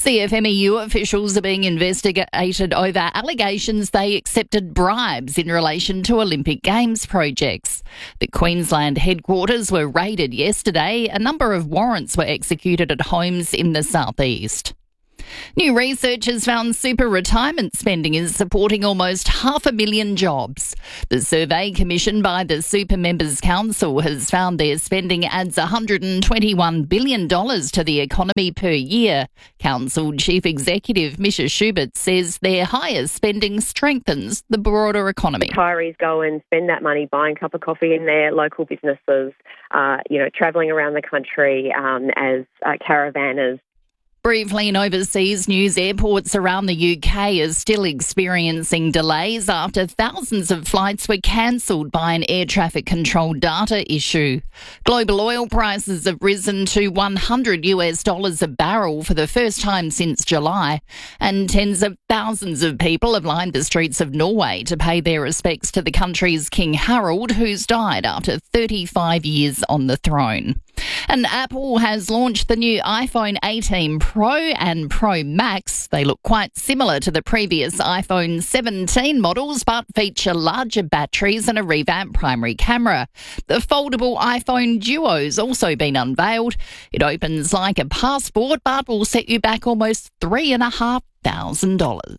C F M E U officials are being investigated over allegations they accepted bribes in relation to Olympic Games projects. The Queensland headquarters were raided yesterday. A number of warrants were executed at homes in the southeast. New research has found super retirement spending is supporting almost half a million jobs. The survey commissioned by the Super Members Council has found their spending adds one hundred twenty-one billion dollars to the economy per year. Council Chief Executive Misha Schubert says their higher spending strengthens the broader economy. Retirees go and spend that money buying a cup of coffee in their local businesses, uh, you know, travelling around the country um, as uh, caravanners. Briefly in overseas news, airports around the U K are still experiencing delays after thousands of flights were cancelled by an air traffic control data issue. Global oil prices have risen to one hundred US dollars a barrel for the first time since July, and tens of thousands of people have lined the streets of Norway to pay their respects to the country's King Harald, who's died after thirty-five years on the throne. And Apple has launched the new iPhone eighteen Pro and Pro Max. They look quite similar to the previous iPhone seventeen models, but feature larger batteries and a revamped primary camera. The foldable iPhone Duo's also been unveiled. It opens like a passport, but will set you back almost three and a half thousand dollars.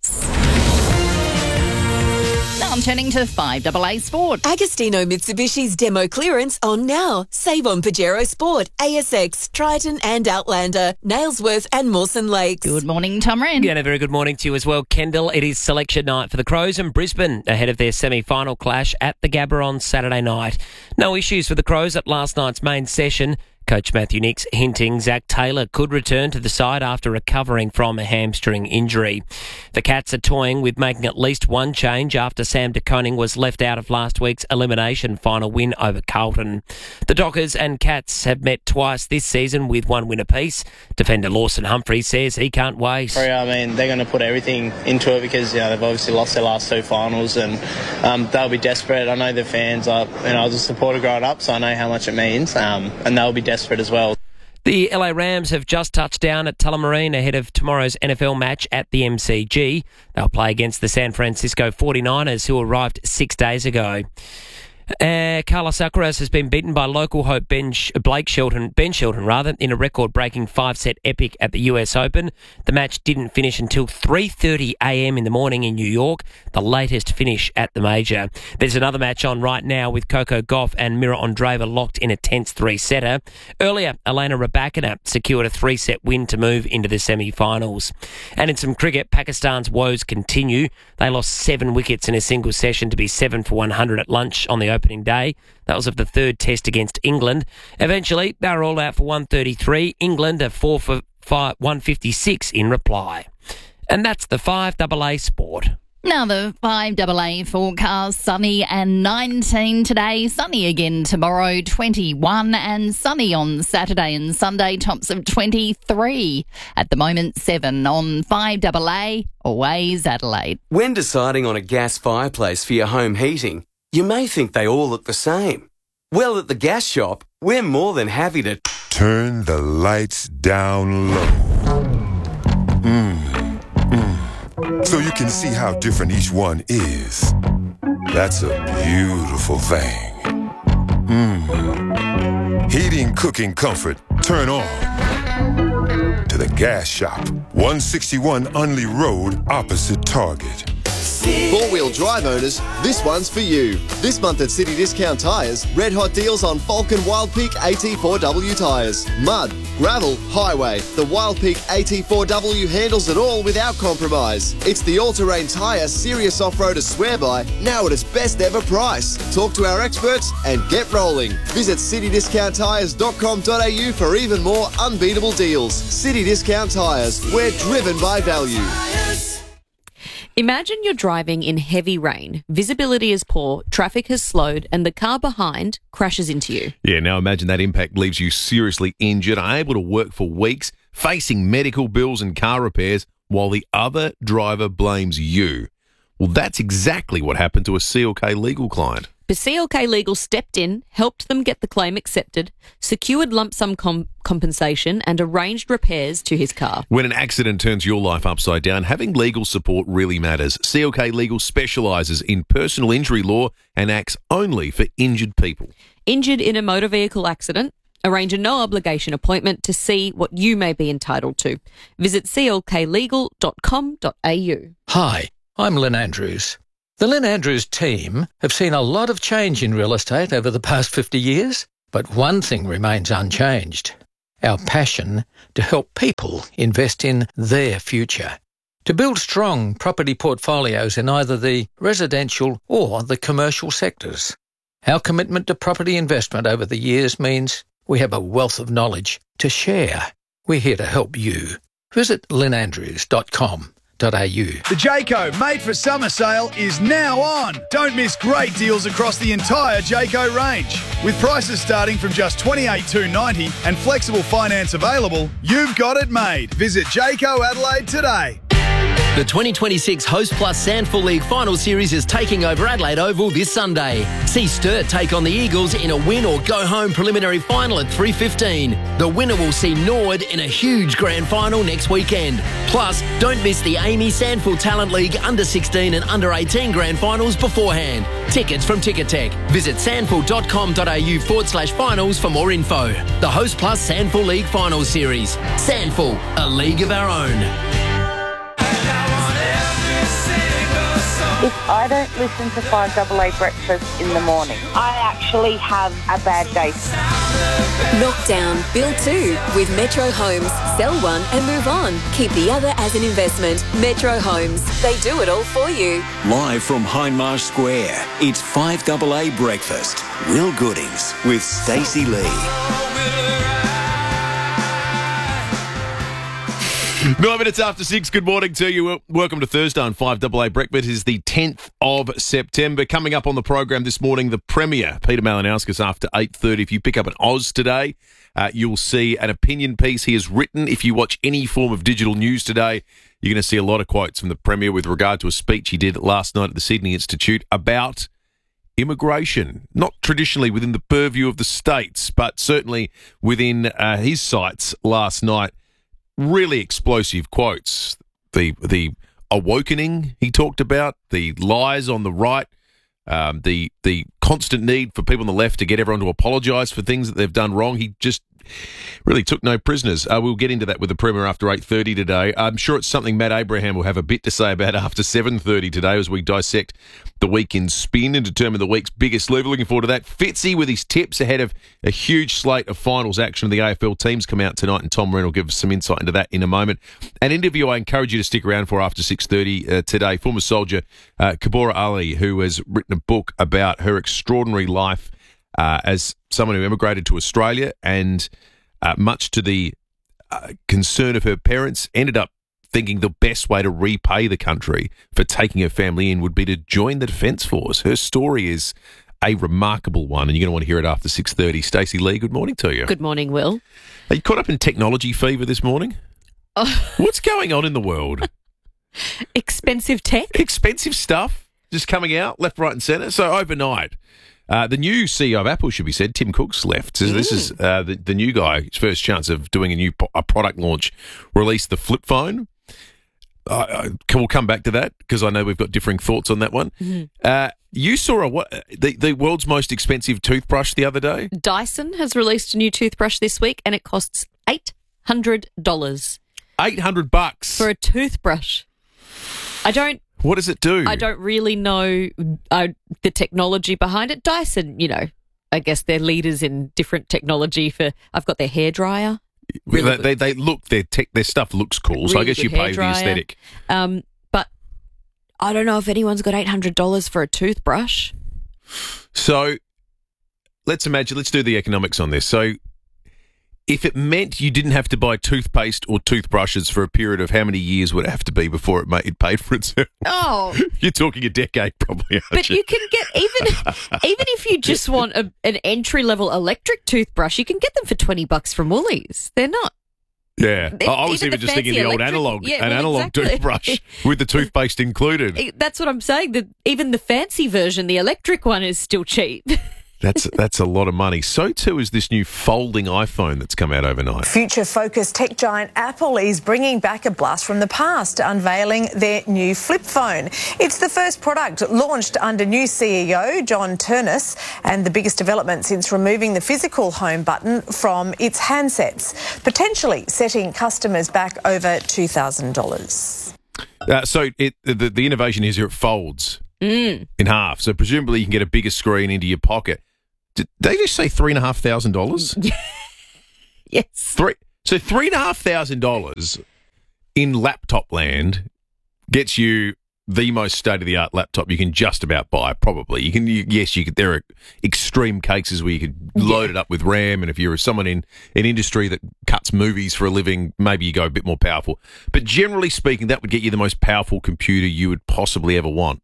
Now I'm turning to five A A Sport. Agostino Mitsubishi's demo clearance on now. Save on Pajero Sport, A S X, Triton and Outlander, Nailsworth and Mawson Lakes. Good morning, Tom Wren. Yeah, and a very good morning to you as well, Kendall. It is selection night for the Crows and Brisbane ahead of their semi-final clash at the Gabba on Saturday night. No issues for the Crows at last night's main session. Coach Matthew Nicks hinting Zach Taylor could return to the side after recovering from a hamstring injury. The Cats are toying with making at least one change after Sam de Koning was left out of last week's elimination final win over Carlton. The Dockers and Cats have met twice this season with one win apiece. Defender Lawson Humphrey says he can't wait. I mean, they're going to put everything into it because, you know, they've obviously lost their last two finals and um, they'll be desperate. I know the fans are, you know, I was a supporter growing up, so I know how much it means, um, and they'll be desperate as well. The L A Rams have just touched down at Tullamarine ahead of tomorrow's N F L match at the M C G. They'll play against the San Francisco forty-niners, who arrived six days ago. Uh, Carlos Alcaraz has been beaten by local hope Ben Sh- Blake Shelton, Ben Shelton rather, in a record-breaking five-set epic at the U S Open. The match didn't finish until three thirty a m in the morning in New York, the latest finish at the major. There's another match on right now with Coco Gauff and Mira Andreeva locked in a tense three-setter. Earlier, Elena Rybakina secured a three-set win to move into the semi-finals. And in some cricket, Pakistan's woes continue. They lost seven wickets in a single session to be seven for one hundred at lunch on the opening day. That was of the third test against England. Eventually, they were all out for one thirty-three. England are four for five, one fifty-six in reply. And that's the five A A Sport. Now the five A A forecast, sunny and nineteen today, sunny again tomorrow, twenty-one, and sunny on Saturday and Sunday, tops of twenty-three. At the moment, seven on five A A, always Adelaide. When deciding on a gas fireplace for your home heating, you may think they all look the same. Well, at the gas shop, we're more than happy to turn the lights down low. Mm, mm. So you can see how different each one is. That's a beautiful thing. Mm. Heating, cooking, comfort, turn on. To the gas shop, one sixty-one Unley Road, opposite Target. Four-wheel drive owners, this one's for you. This month at City Discount Tyres, red hot deals on Falcon Wild Peak A T four W tyres. Mud, gravel, highway. The Wild Peak A T four W handles it all without compromise. It's the all-terrain tyre serious off-roaders swear by, now at its best ever price. Talk to our experts and get rolling. Visit city discount tyres dot com dot a u for even more unbeatable deals. City Discount Tyres, we're driven by value. Imagine you're driving in heavy rain, visibility is poor, traffic has slowed, and the car behind crashes into you. Yeah, now imagine that impact leaves you seriously injured, unable to work for weeks, facing medical bills and car repairs, while the other driver blames you. Well, that's exactly what happened to a C L K legal client. But C L K Legal stepped in, helped them get the claim accepted, secured lump sum com- compensation and arranged repairs to his car. When an accident turns your life upside down, having legal support really matters. C L K Legal specialises in personal injury law and acts only for injured people. Injured in a motor vehicle accident? Arrange a no-obligation appointment to see what you may be entitled to. Visit c l k legal dot com dot a u. Hi, I'm Lynn Andrews. The Lynn Andrews team have seen a lot of change in real estate over the past fifty years, but one thing remains unchanged: our passion to help people invest in their future. To build strong property portfolios in either the residential or the commercial sectors. Our commitment to property investment over the years means we have a wealth of knowledge to share. We're here to help you. Visit lynn andrews dot com dot a u. The Jayco Made for Summer sale is now on. Don't miss great deals across the entire Jayco range. With prices starting from just twenty-eight thousand two hundred ninety dollars and flexible finance available, you've got it made. Visit Jayco Adelaide today. The twenty twenty-six Host Plus Sandful League Final Series is taking over Adelaide Oval this Sunday. See Sturt take on the Eagles in a win or go home preliminary final at three fifteen. The winner will see Norwood in a huge grand final next weekend. Plus, don't miss the Amy Sandful Talent League under sixteen and under eighteen grand finals beforehand. Tickets from Ticketek. Visit sandful dot com dot a u forward slash finals for more info. The Host Plus Sandful League Final Series. Sandful, a league of our own. If I don't listen to five double A breakfast in the morning, I actually have a bad day. Knock down, build two with Metro Homes. Sell one and move on. Keep the other as an investment. Metro Homes. They do it all for you. Live from Hindmarsh Square, it's five double A Breakfast. Will Goodings with Stacey Lee. Nine minutes after six, good morning to you. Welcome to Thursday on five double A Breakfast. It is the tenth of September. Coming up on the program this morning, the Premier, Peter Malinauskas, after eight thirty. If you pick up an Oz today, uh, you'll see an opinion piece he has written. If you watch any form of digital news today, you're going to see a lot of quotes from the Premier with regard to a speech he did last night at the Sydney Institute about immigration, not traditionally within the purview of the states, but certainly within uh, his sights last night. Really explosive quotes. The the awakening he talked about, the lies on the right, um, the the constant need for people on the left to get everyone to apologise for things that they've done wrong. He just really took no prisoners. Uh, we'll get into that with the Premier after eight thirty today. I'm sure it's something Matt Abraham will have a bit to say about after seven thirty today as we dissect the week in spin and determine the week's biggest lever. Looking forward to that. Fitzy with his tips ahead of a huge slate of finals action of the A F L teams come out tonight, and Tom Wren will give us some insight into that in a moment. An interview I encourage you to stick around for after six thirty uh, today. Former soldier uh, Kabora Ali, who has written a book about her extraordinary life uh, as someone who emigrated to Australia and uh, much to the uh, concern of her parents, ended up thinking the best way to repay the country for taking her family in would be to join the Defence Force. Her story is a remarkable one, and you're going to want to hear it after six thirty. Stacey Lee, good morning to you. Good morning, Will. Are you caught up in technology fever this morning? Oh. What's going on in the world? Expensive tech? Expensive stuff just coming out left, right and centre. So overnight, uh, the new C E O of Apple, should be said, Tim Cook's left. So mm. This is uh, the, the new guy, his first chance of doing a new po- a product launch, released the flip phone. Uh, we'll come back to that because I know we've got differing thoughts on that one. Mm-hmm. Uh, you saw a, what, the, the world's most expensive toothbrush the other day? Dyson has released a new toothbrush this week and it costs eight hundred dollars. eight hundred bucks for a toothbrush. I don't... What does it do? I don't really know uh, the technology behind it. Dyson, you know, I guess they're leaders in different technology for... I've got their hairdryer. Really they, they they look their tech their stuff looks cool, really so I guess you pay for the aesthetic. Um, but I don't know if anyone's got eight hundred dollars for a toothbrush. So let's imagine. Let's do the economics on this. So if it meant you didn't have to buy toothpaste or toothbrushes for a period of how many years would it have to be before it made, it paid for itself? Oh, you're talking a decade, probably. Aren't but you? you can get even even if you just want a, an entry level electric toothbrush, you can get them for twenty bucks from Woolies. They're not Yeah, It- I I was even even the just thinking the fancy old electric- analog, yeah, an well, analog exactly. toothbrush with the toothpaste included. It- That's what I'm saying. That even the fancy version, the electric one, is still cheap. That's that's a lot of money. So too is this new folding iPhone that's come out overnight. Future-focused tech giant Apple is bringing back a blast from the past, unveiling their new flip phone. It's the first product launched under new C E O John Ternus, and the biggest development since removing the physical home button from its handsets, potentially setting customers back over two thousand dollars. Uh, so it, the the innovation is here it folds Mm. in half. So presumably you can get a bigger screen into your pocket. Did they just say three and a half thousand dollars? Yes. Three. So three and a half thousand dollars in laptop land gets you the most state of the art laptop you can just about buy. Probably you can. You, yes, you could. There are extreme cases where you could load it up with RAM, and if you're someone in an industry that cuts movies for a living, maybe you go a bit more powerful. But generally speaking, that would get you the most powerful computer you would possibly ever want,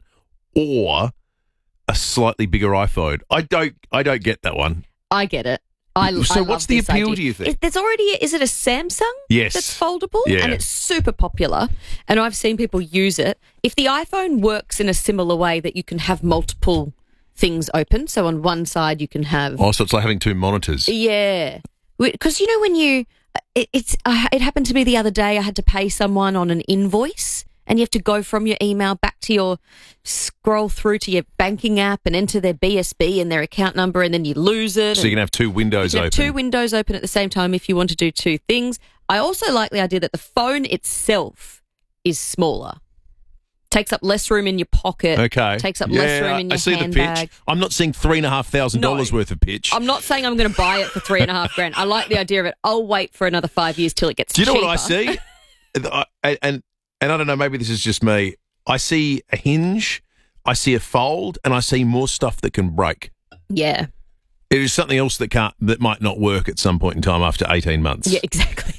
or a slightly bigger iPhone. I don't. I don't get that one. I get it. I, So I what's love the this appeal, idea. do you think? Is- There's already, is it a Samsung? Yes. That's foldable? Yeah. And it's super popular. And I've seen people use it. If the iPhone works in a similar way that you can have multiple things open, so on one side you can have... Oh, so it's like having two monitors. Yeah. Because, you know, when you... It, it's uh, it happened to me the other day. I had to pay someone on an invoice, and you have to go from your email back to your... Scroll through to your banking app and enter their B S B and their account number, and then you lose it. So you can have two windows You can have open. two windows open at the same time if you want to do two things. I also like the idea that the phone itself is smaller. Takes up less room in your pocket. Okay. Takes up Yeah, less room in your I see handbag. the pitch. I'm not seeing three and a half thousand dollars worth of pitch. I'm not saying I'm going to buy it for three and a half grand. I like the idea of it. I'll wait for another five years till it gets Do you know cheaper. what I see? I- and, and and I don't know. Maybe this is just me. I see a hinge. I see a fold, and I see more stuff that can break. Yeah. It is something else that can't that might not work at some point in time after eighteen months. Yeah, exactly.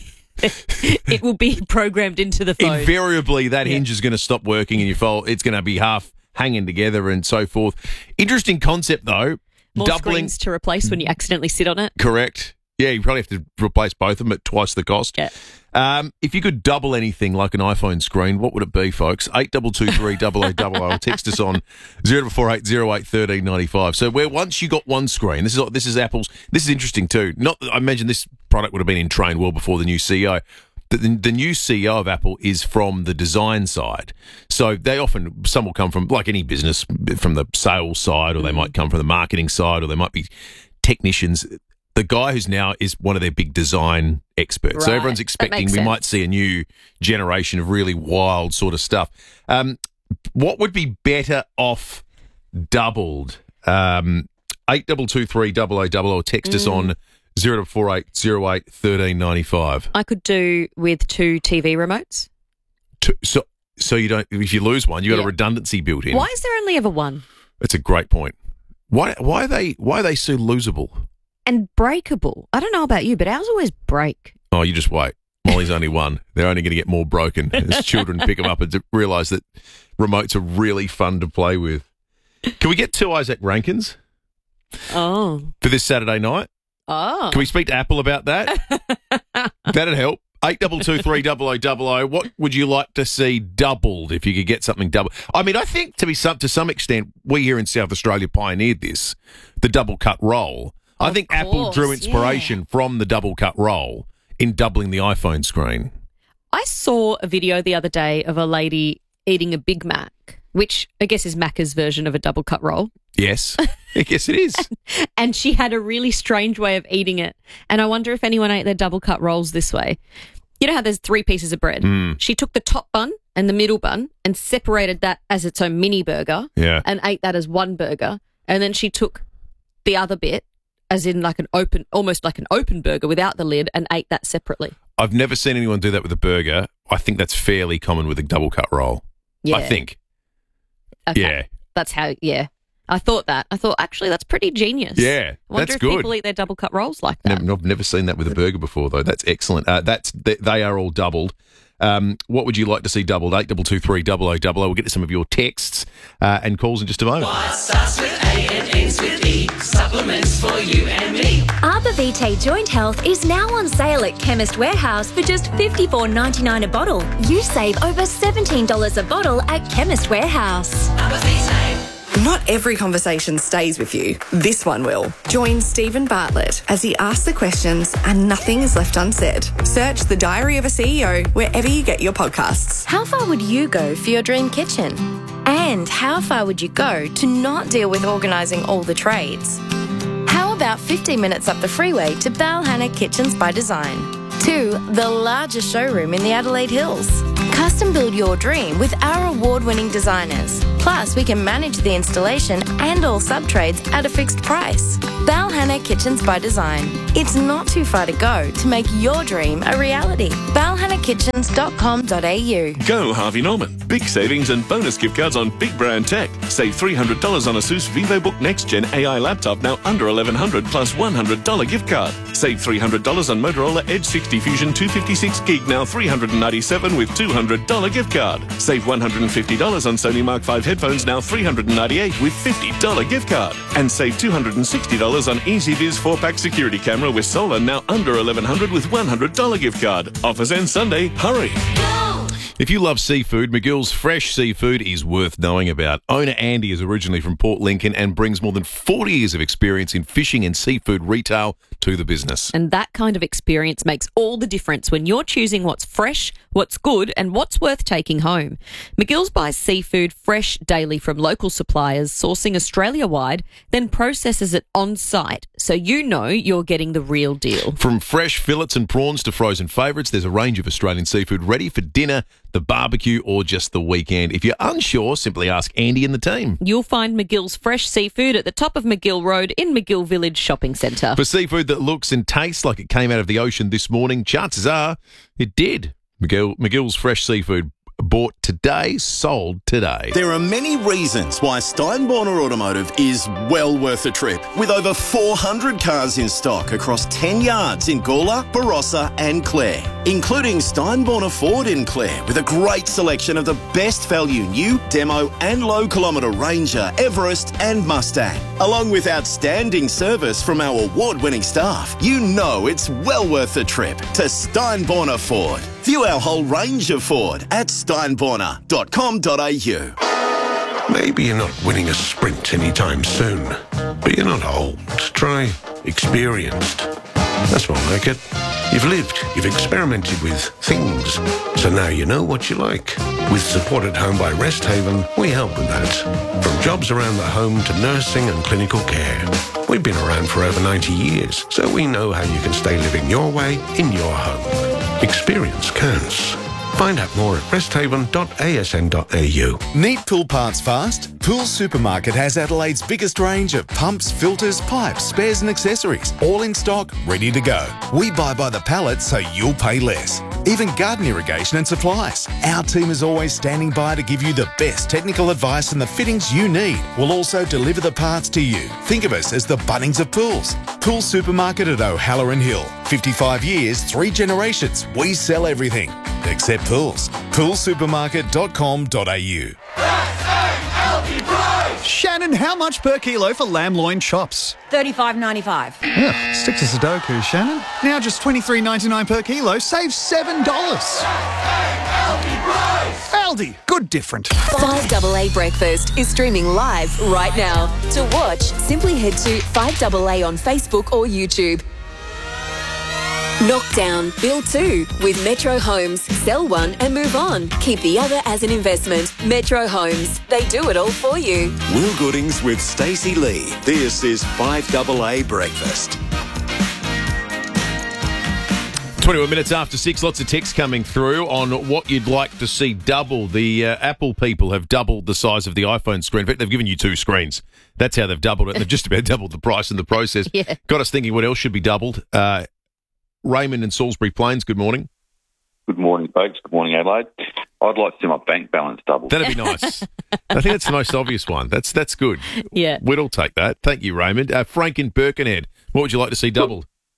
It will be programmed into the phone. Invariably, that hinge is going to stop working, and your fold it's going to be half hanging together and so forth. Interesting concept, though. More Doubling. screens to replace when you accidentally sit on it. Correct. Yeah, you probably have to replace both of them at twice the cost. Yeah. Um, if you could double anything like an iPhone screen, what would it be, folks? Eight double two three double o double o. Text us on zero four eight zero eight thirteen ninety five. So where once you got one screen, this is this is Apple's. This is interesting too. Not I imagine this product would have been in train well before the new C E O. The, the, the new C E O of Apple is from the design side. So they often, some will come from, like any business, from the sales side, or they might come from the marketing side, or they might be technicians. The guy who's now is one of their big design experts. So Right. everyone's That expecting makes we sense. might see a new generation of really wild sort of stuff. Um, what would be better off doubled? Um, eight double two three double o double o. Text us Mm. on zero four eight zero eight thirteen ninety five. I could do with two T V remotes. So, so you don't. If you lose one, you got Yeah. a redundancy built in. Why is there only ever one? That's a great point. Why? Why are they? Why are they so losable? And breakable. I don't know about you, but ours always break. Oh, you just wait. Molly's only one. They're only going to get more broken as children pick them up and realise that remotes are really fun to play with. Can we get two Isaac Rankins Oh. for this Saturday night? Oh. Can we speak to Apple about that? That'd help. Eight double two three double o double o. What would you like to see doubled if you could get something double? I mean, I think to be some to some extent, we here in South Australia pioneered this, the double cut roll. I think Apple course, drew inspiration from the double cut roll in doubling the iPhone screen. I saw a video the other day of a lady eating a Big Mac, which I guess is Macca's version of a double cut roll. Yes, I guess it is. And she had a really strange way of eating it. And I wonder if anyone ate their double cut rolls this way. You know how there's three pieces of bread? Mm. She took the top bun and the middle bun and separated that as its own mini burger Yeah. and ate that as one burger. And then she took the other bit, as in like an open, almost like an open burger without the lid, and ate that separately. I've never seen anyone do that with a burger. I think that's fairly common with a double cut roll. Yeah. I think. Okay. Yeah. That's how, yeah. I thought that. I thought, actually, that's pretty genius. Yeah, I wonder that's if good. people eat their double cut rolls like that. Never, I've never seen that with a burger before, though. That's excellent. Uh, that's they, they are all doubled. Um, what would you like to see doubled? eight two two three double oh double oh. We'll get to some of your texts uh, and calls in just a moment. What starts with A and ends with E? Supplements for you and me. Arbor Vitae Joint Health is now on sale at Chemist Warehouse for just fifty-four ninety-nine a bottle. You save over seventeen dollars a bottle at Chemist Warehouse. Arbor Vitae. Not every conversation stays with you. This one will. Join Stephen Bartlett as he asks the questions and nothing is left unsaid. Search The Diary of a C E O wherever you get your podcasts. How far would you go for your dream kitchen? And how far would you go to not deal with organising all the trades? How about fifteen minutes up the freeway to Balhanna Kitchens by Design? To the largest showroom in the Adelaide Hills. Custom build your dream with our award-winning designers. Plus, we can manage the installation and all sub-trades at a fixed price. Balhanna Kitchens by Design. It's not too far to go to make your dream a reality. balhanna kitchens dot com dot a u. Go Harvey Norman. Big savings and bonus gift cards on big brand tech. Save three hundred dollars on ASUS VivoBook Next Gen A I laptop, now under eleven hundred dollars plus one hundred dollars gift card. Save three hundred dollars on Motorola Edge sixty Fusion two fifty-six gig, now three hundred ninety-seven dollars with two hundred dollars gift card. Save one hundred fifty dollars on Sony Mark five headphones, now three hundred ninety-eight dollars with fifty dollars gift card. And save two hundred sixty dollars on EasyViz four pack security camera with solar, now under eleven hundred dollars with one hundred dollars gift card. Offers end Sunday. Hurry. If you love seafood, McGill's Fresh Seafood is worth knowing about. Owner Andy is originally from Port Lincoln and brings more than forty years of experience in fishing and seafood retail to the business. And that kind of experience makes all the difference when you're choosing what's fresh, what's good, and what's worth taking home. McGill's buys seafood fresh daily from local suppliers, sourcing Australia-wide, then processes it on-site, so you know you're getting the real deal. From fresh fillets and prawns to frozen favourites, there's a range of Australian seafood ready for dinner, the barbecue, or just the weekend. If you're unsure, simply ask Andy and the team. You'll find McGill's Fresh Seafood at the top of McGill Road in McGill Village Shopping Centre. For seafood that looks and tastes like it came out of the ocean this morning, chances are it did. McGill, McGill's Fresh Seafood. Bought today, sold today. There are many reasons why Steinborner Automotive is well worth a trip. With over four hundred cars in stock across ten yards in Gawler, Barossa and Clare, including Steinborner Ford in Clare with a great selection of the best value new, demo and low kilometre Ranger, Everest and Mustang. Along with outstanding service from our award-winning staff, you know it's well worth a trip to Steinborner Ford. View our whole range of Ford at steinborner dot com dot a u. Maybe you're not winning a sprint anytime soon, but you're not old. Try experienced. That's more like it. You've lived, you've experimented with things, so now you know what you like. With Support at Home by Rest Haven, we help with that. From jobs around the home to nursing and clinical care. We've been around for over ninety years, so we know how you can stay living your way in your home. Experience counts. Find out more at rest haven dot a s n dot a u. Need pool parts fast? Pool Supermarket has Adelaide's biggest range of pumps, filters, pipes, spares and accessories, all in stock, ready to go. We buy by the pallet so you'll pay less. Even garden irrigation and supplies. Our team is always standing by to give you the best technical advice and the fittings you need. We'll also deliver the parts to you. Think of us as the Bunnings of pools. Pool Supermarket at O'Halloran Hill. fifty-five years, three generations. We sell everything except pools. pool supermarket dot com dot a u. Shannon, how much per kilo for lamb loin chops? thirty-five ninety-five. Yeah, stick to Sudoku, Shannon. Now just twenty-three ninety-nine per kilo, save seven dollars. Aldi, good different. five double A Breakfast is streaming live right now. To watch, simply head to five double A on Facebook or YouTube. Knockdown, build two with Metro Homes. Sell one and move on. Keep the other as an investment. Metro Homes. They do it all for you. Will Goodings with Stacey Lee. This is five double A Breakfast. twenty-one minutes after six, lots of texts coming through on what you'd like to see double. The uh, Apple people have doubled the size of the iPhone screen. In fact, they've given you two screens. That's how they've doubled it. And they've just about doubled the price in the process. Yeah. Got us thinking what else should be doubled. Uh, Raymond in Salisbury Plains, good morning. Good morning, folks. Good morning, Adelaide. I'd like to see my bank balance doubled. That'd be nice. I think that's the most obvious one. That's that's good. Yeah. We'd all take that. Thank you, Raymond. Uh, Frank in Birkenhead, what would you like to see doubled?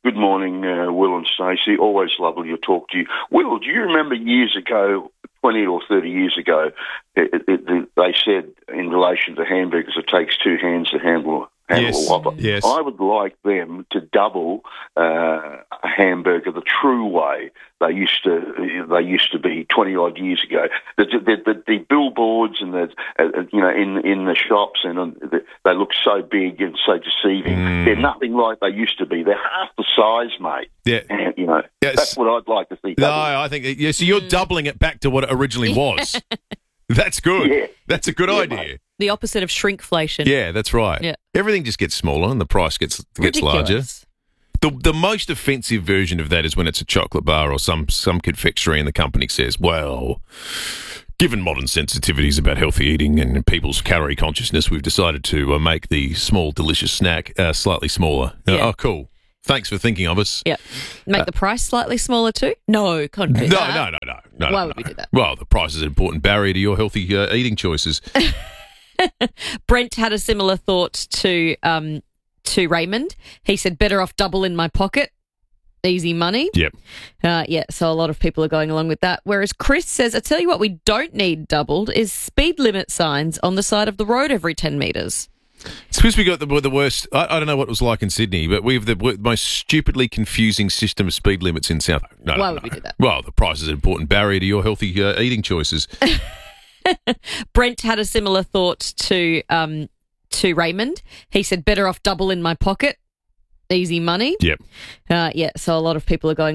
Good morning, uh, Will and Stacey. Always lovely to talk to you. Will, do you remember years ago, twenty or thirty years ago, it, it, it, they said in relation to hamburgers, it takes two hands to handle handle Yes, a Whopper. yes. I would like them to double uh, a hamburger the true way they used to. They used to be twenty odd years ago. The the, the, the billboards and the uh, you know in in the shops and uh, the, they look so big and so deceiving. Mm. They're nothing like they used to be. They're half the size, mate. Yeah. And, you know, Yes. that's what I'd like to see. No, double. I think yeah. So you're doubling it back to what it originally was. That's good. Yeah. That's a good Yeah, idea. mate. The opposite of shrinkflation. Yeah, that's right. Yeah. Everything just gets smaller and the price gets gets larger. Ridiculous. The the most offensive version of that is when it's a chocolate bar or some some confectionery and the company says, well, given modern sensitivities about healthy eating and people's calorie consciousness, we've decided to uh, make the small, delicious snack uh, slightly smaller. Uh, Yeah. oh, cool. Thanks for thinking of us. Yeah. Make Uh, the price slightly smaller too? No, can't do No, that. no, no, no, no. Why no, would we no. do that? Well, the price is an important barrier to your healthy uh, eating choices. Brent had a similar thought to um, to Raymond. He said, better off double in my pocket. Easy money. Yep. Uh, yeah, so a lot of people are going along with that. Whereas Chris says, I tell you what we don't need doubled is speed limit signs on the side of the road every ten metres. It's because we got the, the worst. I, I don't know what it was like in Sydney, but we have the w- most stupidly confusing system of speed limits in South. No, no, Why no. would we do that? Well, the price is an important barrier to your healthy uh, eating choices. Brent had a similar thought to um, to Raymond. He said, better off double in my pocket. Easy money. Yep. Uh, yeah, so a lot of people are going